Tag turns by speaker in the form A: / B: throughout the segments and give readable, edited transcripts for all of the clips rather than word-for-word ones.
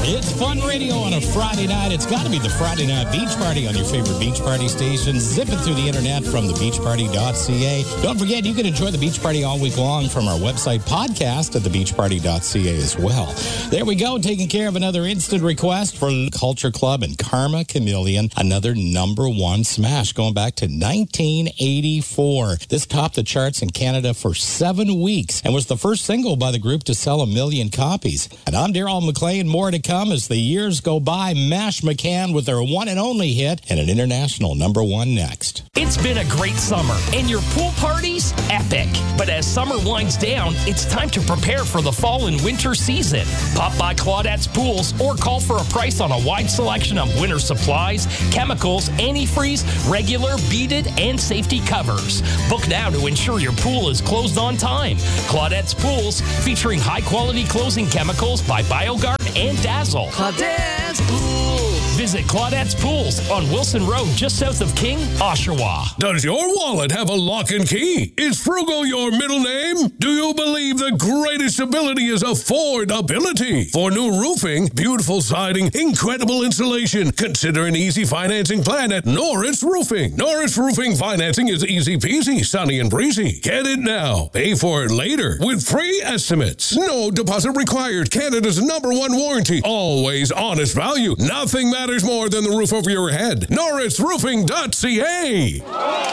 A: It's Fun Radio on a Friday night. It's got to be the Friday Night Beach Party on your favorite beach party station. Zipping through the internet from thebeachparty.ca. Don't forget, you can enjoy the beach party all week long from our website podcast at thebeachparty.ca as well. There we go, taking care of another instant request for Culture Club and Karma Chameleon. Another number one smash going back to 1984. This topped the charts in Canada for 7 weeks and was the first single by the group to sell 1 million copies. And I'm Daryl McLean. More to come as the years go by. Mash McCann with their one and only hit and an international number one next.
B: It's been a great summer, and your pool party's epic. But as summer winds down, it's time to prepare for the fall and winter season. Pop by Claudette's Pools or call for a price on a wide selection of winter supplies, chemicals, antifreeze, regular, beaded, and safety covers. Book now to ensure your pool is closed on time. Claudette's Pools, featuring high-quality closing chemicals by BioGuard and Dazzle.
C: Claudette's Pools.
B: Visit Claudette's Pools on Wilson Road, just south of King, Oshawa.
D: Does your wallet have a lock and key? Is Frugal your middle name? Do you believe the greatest ability is affordability? For new roofing, beautiful siding, incredible insulation, consider an easy financing plan at Norris Roofing. Norris Roofing financing is easy peasy, sunny and breezy. Get it now. Pay for it later with free estimates. No deposit required. Canada's number one warranty. Always honest value. Nothing matters more than the roof over your head. NorrisRoofing.ca.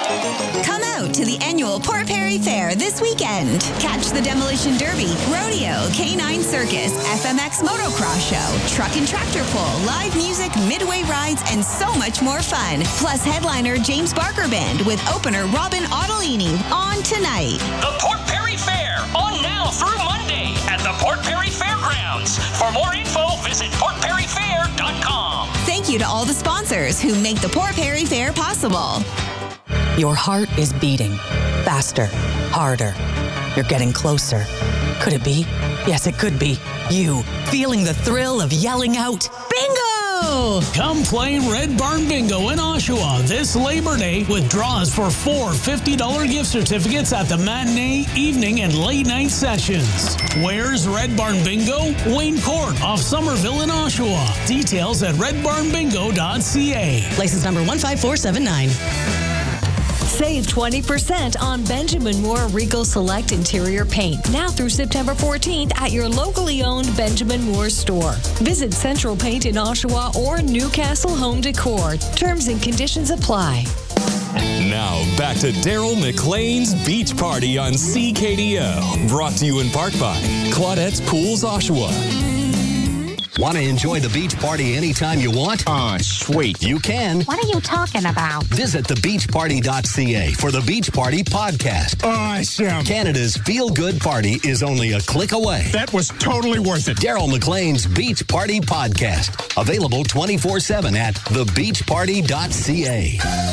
E: Come out to the annual Port Perry Fair this weekend. Catch the Demolition Derby, Rodeo, K9 Circus, FMX Motocross Show, Truck and Tractor Pull, live music, midway rides, and so much more fun. Plus headliner James Barker Band with opener Robin Ottolini on tonight.
B: The Port Perry Fair, on now through Monday at the Port Perry Fairgrounds. For more info, visit portperryfair.com.
E: Thank you to all the sponsors who make the Port Perry Fair possible.
F: Your heart is beating faster, harder. You're getting closer. Could it be? Yes, it could be. You, feeling the thrill of yelling out, "Bingo!"
G: Come play Red Barn Bingo in Oshawa this Labor Day with draws for 4 $50 gift certificates at the matinee, evening, and late night sessions. Where's Red Barn Bingo? Wayne Court off Somerville in Oshawa. Details at redbarnbingo.ca.
F: License number 15479.
H: Save 20% on Benjamin Moore Regal Select Interior Paint. Now through September 14th at your locally owned Benjamin Moore store. Visit Central Paint in Oshawa or Newcastle Home Decor. Terms and conditions apply.
I: Now, back to Daryl McLean's Beach Party on CKDO. Brought to you in part by Claudette's Pools, Oshawa.
J: Want to enjoy the beach party anytime you want?
A: Sweet.
J: You can.
K: What are you talking about?
J: Visit thebeachparty.ca for the Beach Party podcast.
A: Awesome.
J: Canada's feel-good party is only a click away.
A: That was totally worth it.
J: Daryl McLean's Beach Party podcast. Available 24/7 at thebeachparty.ca.